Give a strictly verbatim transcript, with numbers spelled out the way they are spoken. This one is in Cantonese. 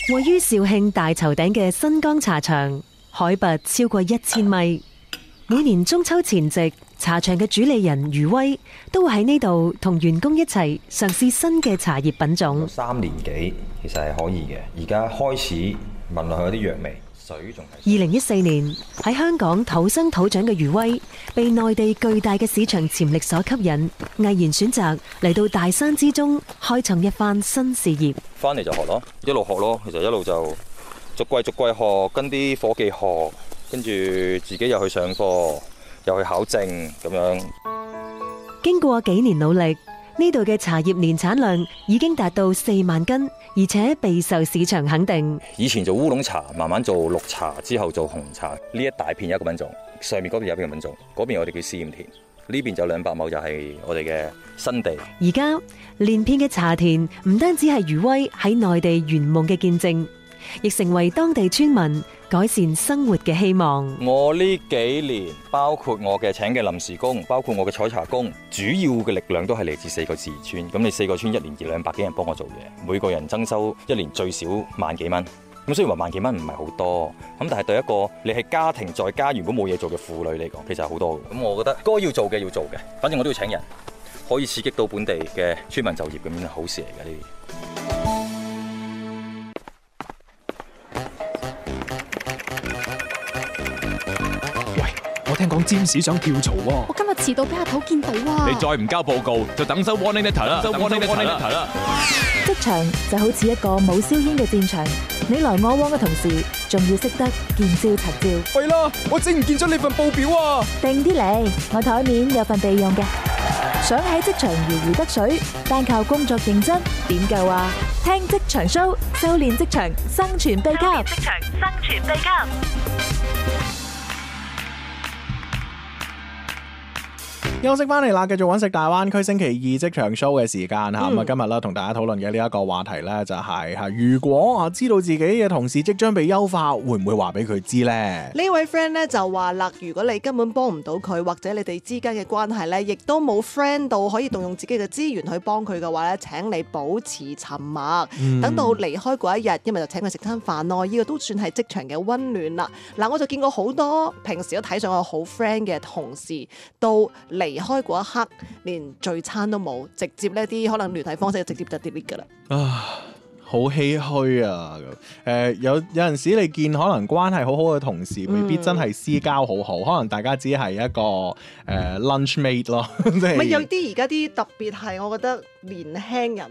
位於肇慶大頭頂嘅新江茶場，海拔超過一千米。每年中秋前夕，茶場嘅主理人余威都會喺呢度同員工一齊嘗試新嘅茶葉品種。 三年幾其實係可以嘅，而家開始聞落去有啲藥味，水仲係。 二零一四年喺香港土生土長嘅余威，被內地巨大嘅市場潛力所吸引，毅然選擇嚟到大山之中開創一番新事業。 翻嚟就學咯，一路學咯，其實一路就逐季逐季學，跟啲伙計學。跟住自己又去上課，又去考證咁樣。 經過幾年努力，呢度嘅茶葉年產量已經達到四萬斤，而且備受市場肯定。 以前做烏龍茶，慢慢做綠茶，之後做紅茶。呢一大片有一個品種，上面嗰邊有一個品種，嗰邊我哋叫試驗田，呢邊就兩百畝就係我哋嘅新地。 而家連片嘅茶田唔單止係余威喺內地圓夢嘅見證，亦成為當地村民改善生活嘅希望。 我呢幾年，包括我嘅請嘅臨時工，包括我嘅採茶工，主要嘅力量都係嚟自四個自然村。咁你四個村一年二兩百幾人幫我做嘢，每個人增收一年最少萬幾蚊。咁雖然話萬幾蚊唔係好多，咁但係對一個你係家庭在家如果冇嘢做嘅婦女嚟講，其實係好多嘅。咁我覺得該要做嘅要做嘅，反正我都要請人，可以刺激到本地嘅村民就業，咁樣係好事嚟嘅呢啲。 我聽講占士想跳槽喎， 我今日遲到俾阿頭見到啊！ 你再唔交報告，就等收 warning letter 啦，收 warning letter 啦。 職場就好似一個冇硝煙嘅戰場，你來我往嘅同時，仲要識得見招拆招。 喂啦，我整唔見咗你份報表啊！ 定啲嚟，我台面有份備用嘅。想喺職場如魚得水，單靠工作認真點夠啊？聽職場 show， 修煉職場生存秘笈。職場生存秘笈。 休息翻嚟啦，繼續揾食大灣區星期二職場 show 嘅時間吓，咁啊、嗯、今日啦同大家討論嘅呢一個話題咧就係吓，如果啊知道自己嘅同事即將被優化，會唔會話俾佢知呢？ 呢位 friend 咧就話啦，如果你根本幫唔到佢，或者你哋之間嘅關係咧，亦都冇 friend 到可以動用自己嘅資源去幫佢嘅話咧，請你保持沉默，嗯、等到離開嗰一日，因為就請佢食餐飯咯，呢、這個都算係職場嘅溫暖啦。嗱，我就見過好多平時都睇上我好 friend 嘅同事，到離開嗰一刻，連聚餐都冇，直接呢啲可能聯繫方式就直接就 delete 噶啦。 啊，好唏噓啊！誒、呃，有有陣時你見可能關係好好嘅同事，未必真係私交好好，嗯、可能大家只係一個誒、呃、lunch mate 咯。唔係有啲而家啲特別係，我覺得年輕人。